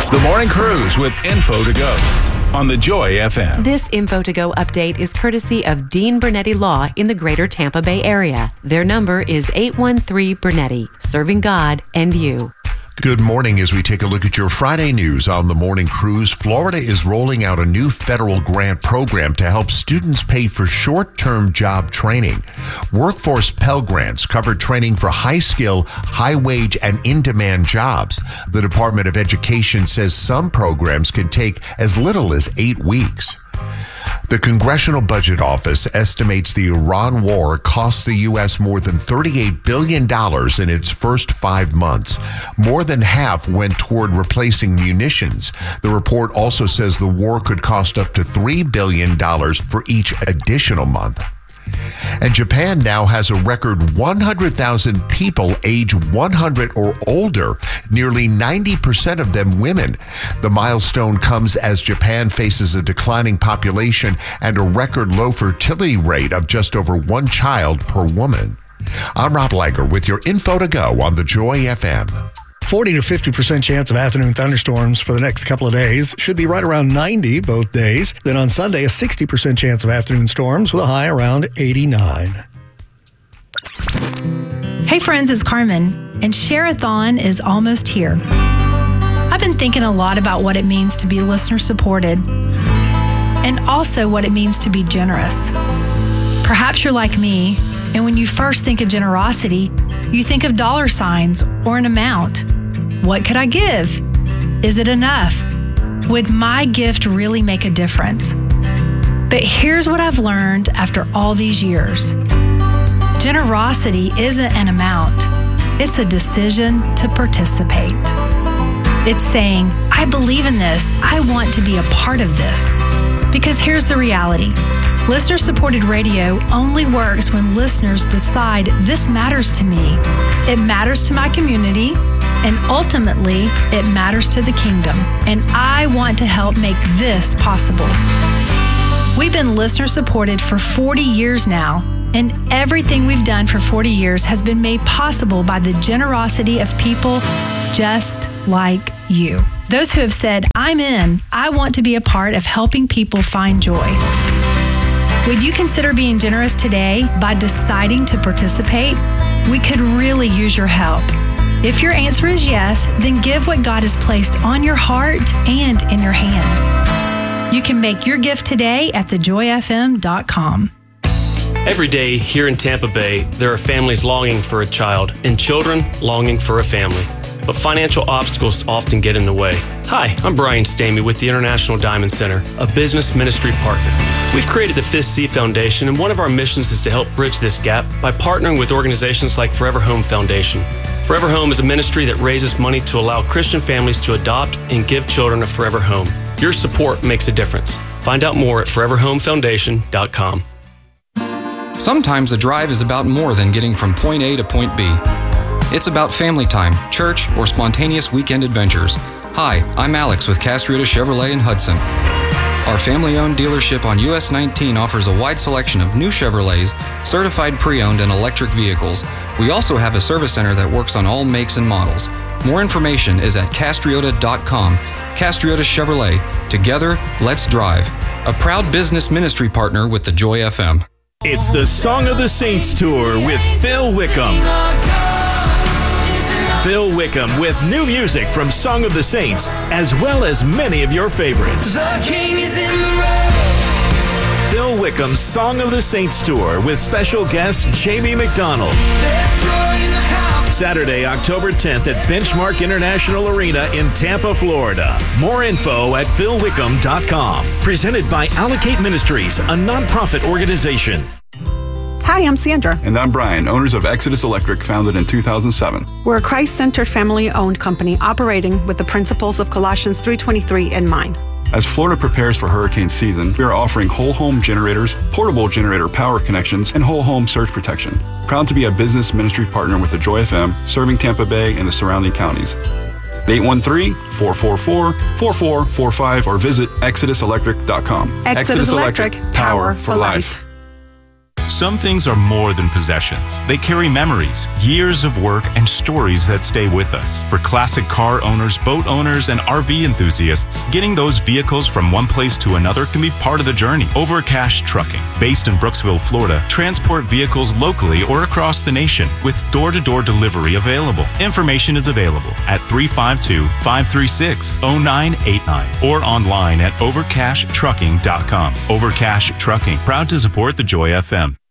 The Morning Cruise with Info to Go on the Joy FM. This Info to Go update is courtesy of Dean Bernetti Law in the greater Tampa Bay area. Their number is 813 Bernetti, serving God and you. Good morning. As we take a look at your Friday news on the Morning Cruise, Florida is rolling out a new federal grant program to help students pay for short-term job training. Workforce Pell Grants cover training for high-skill, high-wage, and in-demand jobs. The Department of Education says some programs can take as little as 8 weeks. The Congressional Budget Office estimates the Iran war cost the U.S. more than $38 billion in its first 5 months. More than half went toward replacing munitions. The report also says the war could cost up to $3 billion for each additional month. And Japan now has a record 100,000 people age 100 or older, nearly 90% of them women. The milestone comes as Japan faces a declining population and a record low fertility rate of just over 1 child per woman. I'm Rob Langer with your Info to Go on the Joy FM. 40 to 50% chance of afternoon thunderstorms for the next couple of days. Should be right around 90 both days. Then on Sunday, a 60% chance of afternoon storms with a high around 89. Hey friends, it's Carmen, and Share-a-thon is almost here. I've been thinking a lot about what it means to be listener supported and also what it means to be generous. Perhaps you're like me, and when you first think of generosity, you think of dollar signs or an amount. What could I give? Is it enough? Would my gift really make a difference? But here's what I've learned after all these years. Generosity isn't an amount. It's a decision to participate. It's saying, I believe in this. I want to be a part of this. Because here's the reality. Listener-supported radio only works when listeners decide this matters to me. It matters to my community, and ultimately, it matters to the kingdom. And I want to help make this possible. We've been listener-supported for 40 years now, and everything we've done for 40 years has been made possible by the generosity of people just like you. Those who have said, I'm in, I want to be a part of helping people find joy. Would you consider being generous today by deciding to participate? We could really use your help. If your answer is yes, then give what God has placed on your heart and in your hands. You can make your gift today at thejoyfm.com. Every day here in Tampa Bay, there are families longing for a child and children longing for a family. But financial obstacles often get in the way. Hi, I'm Brian Stamey with the International Diamond Center, a business ministry partner. We've created the Fifth C Foundation, and one of our missions is to help bridge this gap by partnering with organizations like Forever Home Foundation. Forever Home is a ministry that raises money to allow Christian families to adopt and give children a forever home. Your support makes a difference. Find out more at foreverhomefoundation.com. Sometimes a drive is about more than getting from point A to point B. It's about family time, church, or spontaneous weekend adventures. Hi, I'm Alex with Castriota Chevrolet in Hudson. Our family-owned dealership on US 19 offers a wide selection of new Chevrolets, certified pre-owned, and electric vehicles. We also have a service center that works on all makes and models. More information is at castriota.com. Castriota Chevrolet. Together, let's drive. A proud business ministry partner with the Joy FM. It's the Song of the Saints Tour with Phil Wickham. Phil Wickham with new music from Song of the Saints, as well as many of your favorites. The King is in the road. Phil Wickham's Song of the Saints Tour with special guest Jamie McDonald. Saturday, October 10th at Benchmark International Arena in Tampa, Florida. More info at philwickham.com. Presented by Allocate Ministries, a nonprofit organization. Hi, I'm Sandra. And I'm Brian, owners of Exodus Electric, founded in 2007. We're a Christ-centered, family-owned company operating with the principles of Colossians 3:23 in mind. As Florida prepares for hurricane season, we are offering whole home generators, portable generator power connections, and whole home surge protection. Proud to be a business ministry partner with the Joy FM, serving Tampa Bay and the surrounding counties. 813-444-4445 or visit exoduselectric.com. Exodus Electric, power for life. Some things are more than possessions. They carry memories, years of work, and stories that stay with us. For classic car owners, boat owners, and RV enthusiasts, getting those vehicles from one place to another can be part of the journey. Overcash Trucking, based in Brooksville, Florida, transport vehicles locally or across the nation with door-to-door delivery available. Information is available at 352-536-0989 or online at overcashtrucking.com. Overcash Trucking, proud to support the Joy FM.